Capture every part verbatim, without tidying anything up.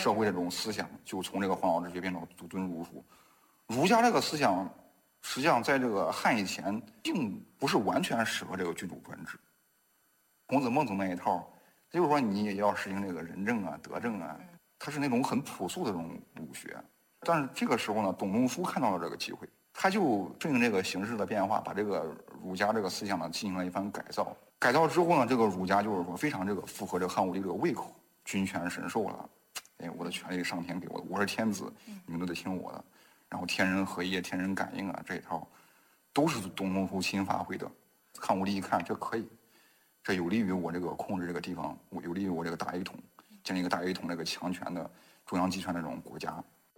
社会的这种思想就从这个黄老之学变到独尊儒术。儒家这个思想，实际上在这个汉以前，并不是完全适合这个君主专制。孔子、孟子那一套，就是说你也要实行这个仁政啊、德政啊，它是那种很朴素的这种儒学。但是这个时候呢，董仲舒看到了这个机会，他就顺应这个形势的变化，把这个儒家这个思想呢进行了一番改造。改造之后呢，这个儒家就是说非常这个符合这个汉武帝这个胃口，君权神授了，哎，我的权力上天给我的，我是天子，你们都得听我的。然后天人合一、天人感应啊，这一套都是董仲舒亲发挥的。汉武帝一看，这可以，这有利于我这个控制这个地方，有利于我这个大一统，建立一个大一统这个强权的中央集权的这种国家。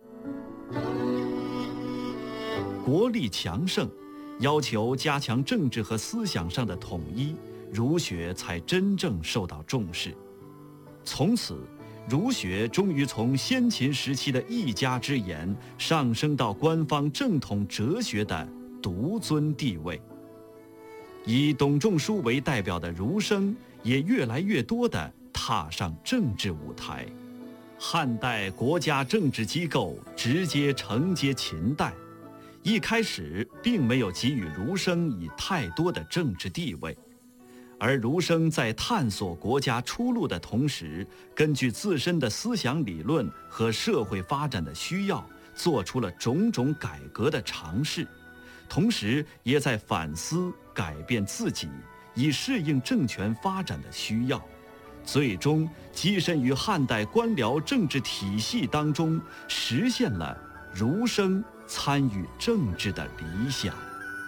国力强盛，要求加强政治和思想上的统一，儒学才真正受到重视。从此，儒学终于从先秦时期的一家之言上升到官方正统哲学的独尊地位。以董仲舒为代表的儒生也越来越多地踏上政治舞台。汉代国家政治机构直接承接秦代，一开始并没有给予儒生以太多的政治地位。而儒生在探索国家出路的同时，根据自身的思想理论和社会发展的需要，做出了种种改革的尝试，同时也在反思改变自己，以适应政权发展的需要，最终跻身于汉代官僚政治体系当中，实现了儒生参与政治的理想。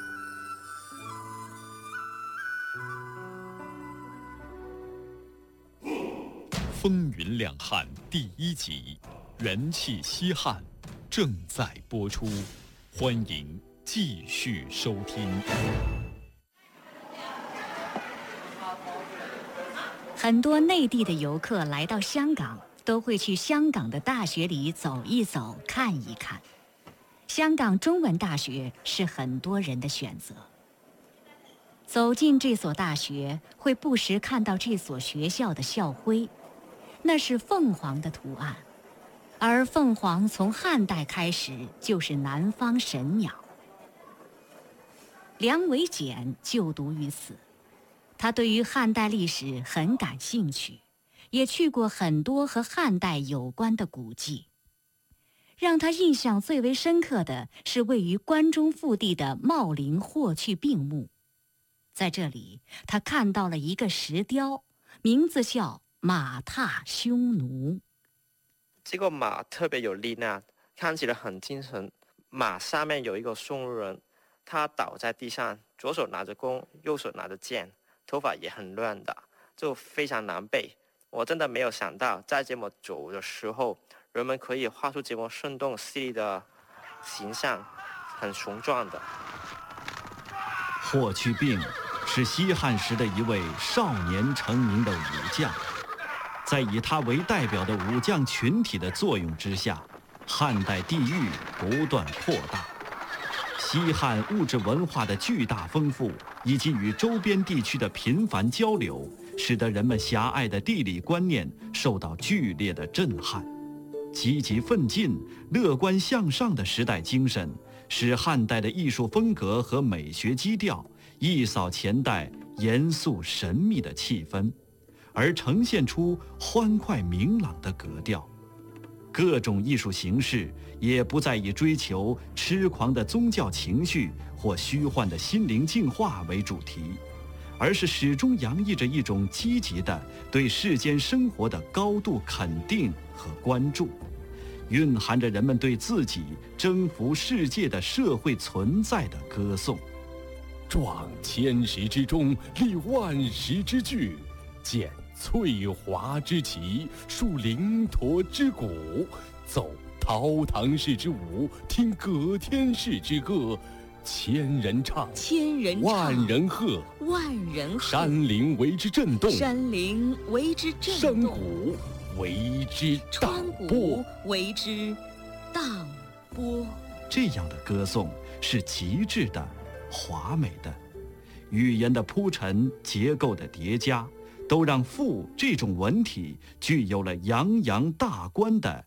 风云两汉第一集，元气西汉，正在播出，欢迎继续收听。 很多内地的游客来到香港，都会去香港的大学里走一走、看一看。香港中文大学是很多人的选择。走进这所大学，会不时看到这所学校的校徽。那是凤凰的图案，而凤凰从汉代开始就是南方神鸟。梁维简就读于此，他对于汉代历史很感兴趣，也去过很多和汉代有关的古迹。让他印象最为深刻的是位于关中腹地的茂陵霍去病墓，在这里他看到了一个石雕，名字叫马踏匈奴。 这个马特别有力量，看起来很精神。马上面有一个匈奴人，他倒在地上，左手拿着弓，右手拿着剑，头发也很乱的，就非常狼狈。我真的没有想到，在这么久的时候，人们可以画出这么生动犀利的形象，很雄壮的。 霍去病是西汉时的一位少年成名的武将。在以他为代表的武将群体的作用之下，汉代地域不断扩大。西汉物质文化的巨大丰富，以及与周边地区的频繁交流，使得人们狭隘的地理观念受到剧烈的震撼。积极奋进、乐观向上的时代精神，使汉代的艺术风格和美学基调一扫前代严肃神秘的气氛，而呈现出欢快明朗的格调。各种艺术形式也不再以追求痴狂的宗教情绪或虚幻的心灵净化为主题，而是始终洋溢着一种积极的对世间生活的高度肯定和关注，蕴含着人们对自己征服世界的社会存在的歌颂。 壮千石之中，立万石之巨，见翠华之旗，树灵驼之鼓，奏陶唐氏之舞，听葛天氏之歌。千人唱， 千人唱， 万人喝， 万人喝。 山林为之震动， 山林为之震动。 山谷为之荡波， 为之荡波。 这样的歌颂是极致的、华美的，语言的铺陈、结构的叠加，都让赋这种文体具有了洋洋大观的